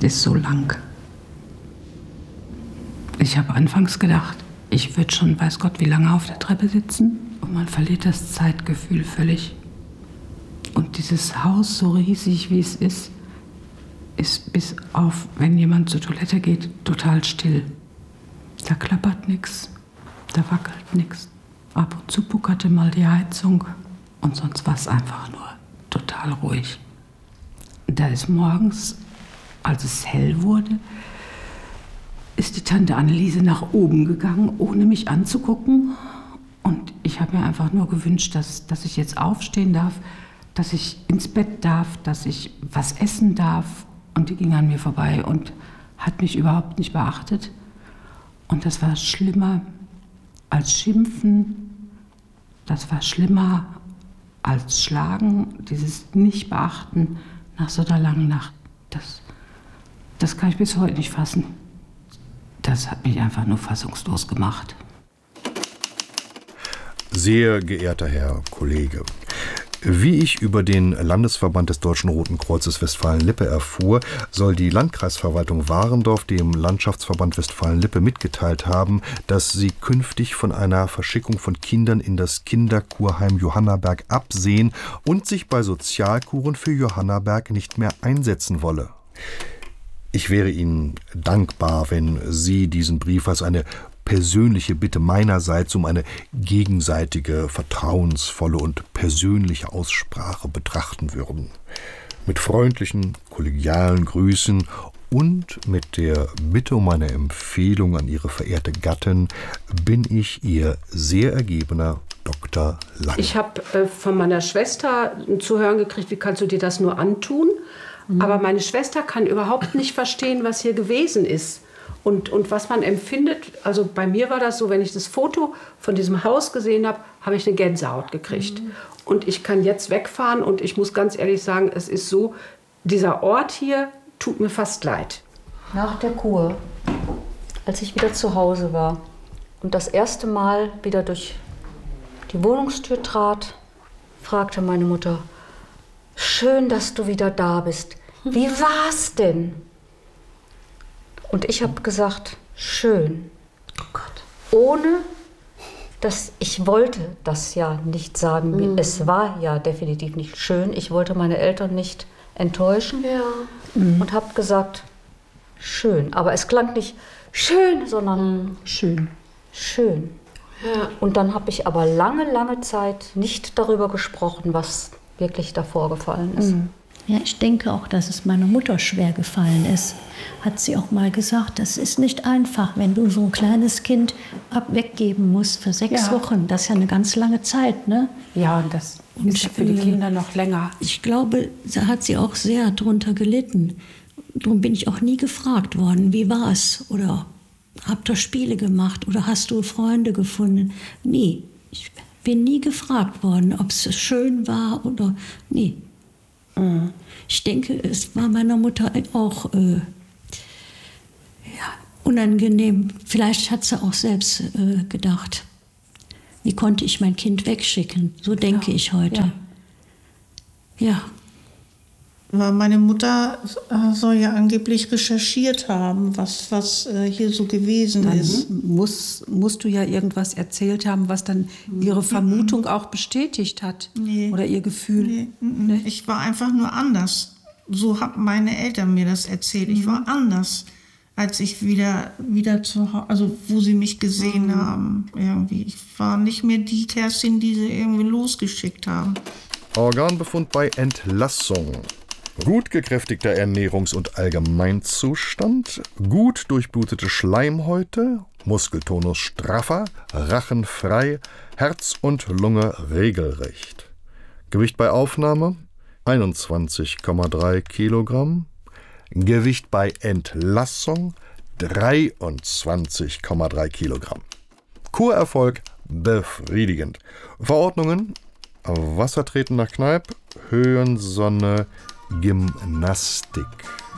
ist so lang. Ich habe anfangs gedacht, ich würde schon weiß Gott wie lange auf der Treppe sitzen. Und man verliert das Zeitgefühl völlig. Und dieses Haus, so riesig wie es ist bis auf, wenn jemand zur Toilette geht, total still. Da klappert nichts, da wackelt nichts. Ab und zu puckerte mal die Heizung und sonst war es einfach nur total ruhig. Da ist morgens, als es hell wurde, ist die Tante Anneliese nach oben gegangen, ohne mich anzugucken. Und ich habe mir einfach nur gewünscht, dass ich jetzt aufstehen darf, dass ich ins Bett darf, dass ich was essen darf. Und die ging an mir vorbei und hat mich überhaupt nicht beachtet. Und das war schlimmer als Schimpfen, das war schlimmer als Schlagen, dieses Nicht-Beachten nach so einer langen Nacht. Das kann ich bis heute nicht fassen. Das hat mich einfach nur fassungslos gemacht. Sehr geehrter Herr Kollege, wie ich über den Landesverband des Deutschen Roten Kreuzes Westfalen-Lippe erfuhr, soll die Landkreisverwaltung Warendorf dem Landschaftsverband Westfalen-Lippe mitgeteilt haben, dass sie künftig von einer Verschickung von Kindern in das Kinderkurheim Johannaberg absehen und sich bei Sozialkuren für Johannaberg nicht mehr einsetzen wolle. Ich wäre Ihnen dankbar, wenn Sie diesen Brief als eine persönliche Bitte meinerseits um eine gegenseitige, vertrauensvolle und persönliche Aussprache betrachten würden. Mit freundlichen, kollegialen Grüßen und mit der Bitte um eine Empfehlung an Ihre verehrte Gattin bin ich Ihr sehr ergebener Dr. Lange. Ich habe von meiner Schwester zu hören gekriegt, wie kannst du dir das nur antun? Aber meine Schwester kann überhaupt nicht verstehen, was hier gewesen ist. Und was man empfindet, also bei mir war das so, wenn ich das Foto von diesem Haus gesehen habe, habe ich eine Gänsehaut gekriegt. Und ich kann jetzt wegfahren und ich muss ganz ehrlich sagen, es ist so, dieser Ort hier tut mir fast leid. Nach der Kur, als ich wieder zu Hause war und das erste Mal wieder durch die Wohnungstür trat, fragte meine Mutter, schön, dass du wieder da bist. Wie war's denn? Und ich habe gesagt, schön. Oh Gott. Ohne, dass ich wollte das ja nicht sagen. Es war ja definitiv nicht schön. Ich wollte meine Eltern nicht enttäuschen und habe gesagt, schön. Aber es klang nicht schön, sondern schön. Schön. Ja. Und dann habe ich aber lange, lange Zeit nicht darüber gesprochen, was wirklich da vorgefallen ist. Ja, ich denke auch, dass es meiner Mutter schwer gefallen ist. Hat sie auch mal gesagt, das ist nicht einfach, wenn du so ein kleines Kind weggeben musst für 6 Wochen. Das ist ja eine ganz lange Zeit, ne? Ja, und das ist ja für die Kinder noch länger. Ich glaube, da hat sie auch sehr drunter gelitten. Darum bin ich auch nie gefragt worden, wie war es? Oder habt ihr Spiele gemacht? Oder hast du Freunde gefunden? Nie. Ich bin nie gefragt worden, ob es schön war oder nie. Ich denke, es war meiner Mutter auch unangenehm. Vielleicht hat sie auch selbst gedacht, wie konnte ich mein Kind wegschicken? So denke ich heute. Ja. Meine Mutter soll ja angeblich recherchiert haben, was hier so gewesen ist. Musst du ja irgendwas erzählt haben, was dann ihre Vermutung auch bestätigt hat. Nee. Oder ihr Gefühl. Nee. Ich war einfach nur anders. So haben meine Eltern mir das erzählt. Ich war anders, als ich wieder zu Hause, also wo sie mich gesehen haben. Irgendwie. Ich war nicht mehr die Kerstin, die sie irgendwie losgeschickt haben. Organbefund bei Entlassung. Gut gekräftigter Ernährungs- und Allgemeinzustand, gut durchblutete Schleimhäute, Muskeltonus straffer, Rachen frei, Herz und Lunge regelrecht. Gewicht bei Aufnahme 21,3 Kilogramm, Gewicht bei Entlassung 23,3 Kilogramm. Kurerfolg befriedigend. Verordnungen: Wassertreten nach Kneipp, Höhensonne, Gymnastik.